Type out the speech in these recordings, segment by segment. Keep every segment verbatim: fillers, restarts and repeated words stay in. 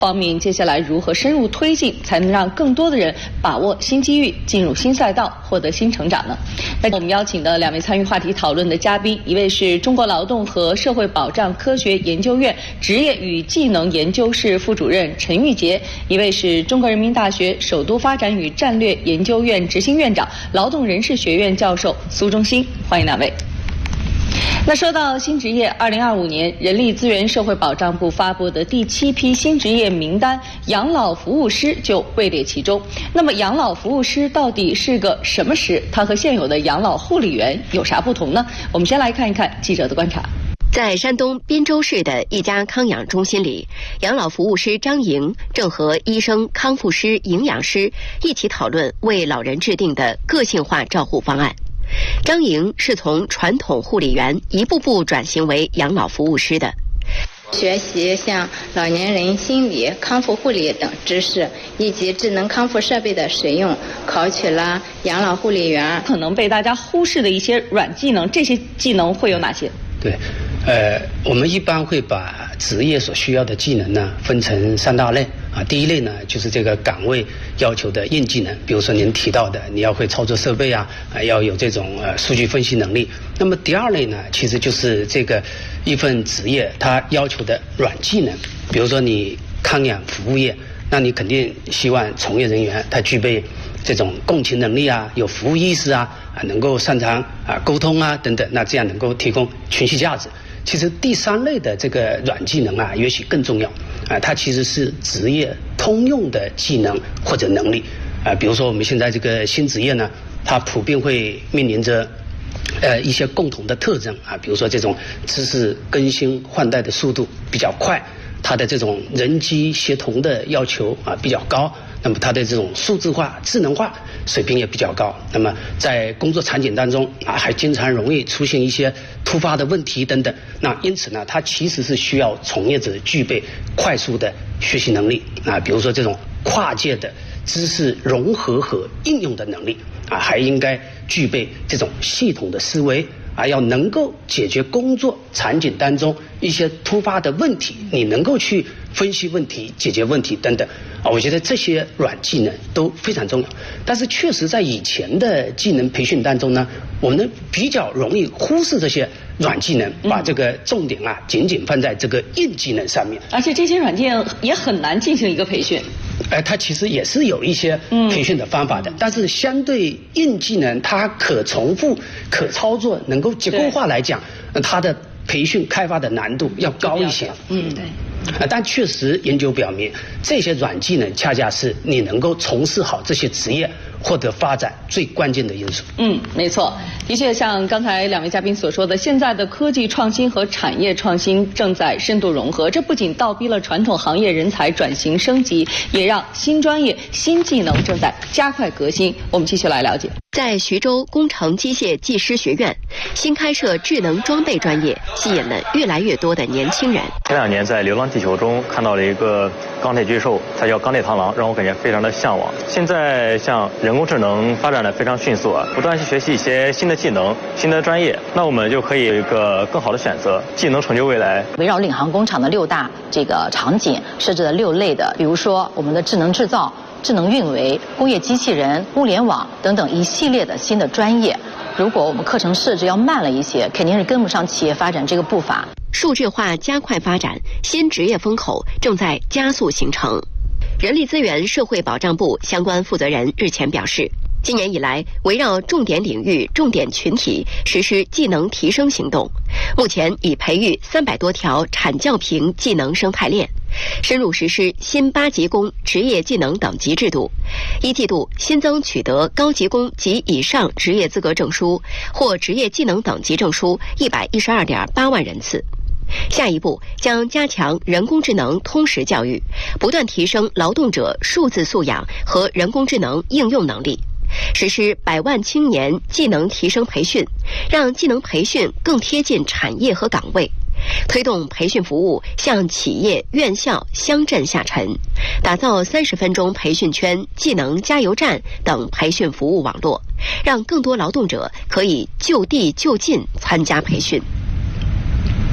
方面，接下来如何深入推进，才能让更多的人把握新机遇，进入新赛道，获得新成长呢？那我们邀请的两位参与话题讨论的嘉宾，一位是中国劳动和社会保障科学研究院职业与技能研究室副主任陈玉杰，一位是中国人民大学首都发展与战略研究院执行院长、劳动人事学院教授苏忠兴。欢迎两位。那说到新职业，二零二五年人力资源社会保障部发布的第七批新职业名单，养老服务师就位列其中。那么，养老服务师到底是个什么师？它和现有的养老护理员有啥不同呢？我们先来看一看记者的观察。 在山东滨州市的一家康养中心里，养老服务师张莹正和医生、康复师、营养师一起讨论为老人制定的个性化照护方案。张莹是从传统护理员一步步转型为养老服务师的。 学习像老年人心理、康复护理等知识，以及智能康复设备的使用，考取了养老护理员。 可能被大家忽视的一些软技能，这些技能会有哪些？ 对，呃，我们一般会把职业所需要的技能呢分成三大类啊。第一类呢就是这个岗位要求的硬技能，比如说您提到的，你要会操作设备啊，啊要有这种呃数据分析能力。那么第二类呢，其实就是这个一份职业它要求的软技能，比如说你康养服务业，那你肯定希望从业人员他具备这种共情能力啊，有服务意识啊，啊能够擅长啊沟通啊等等，那这样能够提供群体价值。其实第三类的这个软技能啊，也许更重要啊，它其实是职业通用的技能或者能力啊。比如说我们现在这个新职业呢，它普遍会面临着呃一些共同的特征啊，比如说这种知识更新换代的速度比较快，它的这种人机协同的要求啊比较高。那么它的这种数字化、智能化水平也比较高。那么在工作场景当中啊，还经常容易出现一些突发的问题等等。那因此呢，它其实是需要从业者具备快速的学习能力啊，比如说这种跨界的知识融合和应用的能力啊，还应该具备这种系统的思维啊，要能够解决工作场景当中一些突发的问题，你能够去分析问题、解决问题等等啊，我觉得这些软技能都非常重要。但是确实在以前的技能培训当中呢，我们比较容易忽视这些软技能，把这个重点啊仅仅放在这个硬技能上面。 而且这些软件也很难进行一个培训。 哎，它其实也是有一些培训的方法的，嗯、但是相对硬技能，它可重复、可操作，能够结构化来讲，它的培训开发的难度要高一些。 嗯，对。 啊，但确实研究表明，这些软技能恰恰是你能够从事好这些职业获得发展最关键的因素。 嗯，没错，的确像刚才两位嘉宾所说的，现在的科技创新和产业创新正在深度融合，这不仅倒逼了传统行业人才转型升级，也让新专业、新技能正在加快革新。我们继续来了解。 在徐州工程机械技师学院，新开设智能装备专业，吸引了越来越多的年轻人。 前两年在《流浪地球》中看到了一个钢铁巨兽，它叫钢铁螳螂，让我感觉非常的向往。现在像人工智能发展的非常迅速啊，不断去学习一些新的技能、新的专业，那我们就可以有一个更好的选择，既能成就未来。 围绕领航工厂的六大这个场景设置了六类的，比如说我们的智能制造、智能运维、工业机器人、物联网等等一系列的新的专业。如果我们课程设置要慢了一些，肯定是跟不上企业发展这个步伐。 数字化加快发展，新职业风口正在加速形成。人力资源社会保障部相关负责人日前表示，今年以来，围绕重点领域、重点群体实施技能提升行动，目前已培育三百多条产教评技能生态链，深入实施新八级工职业技能等级制度。一季度新增取得高级工及以上职业资格证书或职业技能等级证书一百一十二点八万人次。下一步将加强人工智能通识教育，不断提升劳动者数字素养和人工智能应用能力，实施百万青年技能提升培训，让技能培训更贴近产业和岗位，推动培训服务向企业、院校、乡镇下沉，打造三十分钟培训圈、技能加油站等培训服务网络，让更多劳动者可以就地就近参加培训。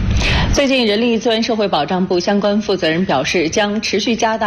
最近，人力资源社会保障部相关负责人表示，将持续加大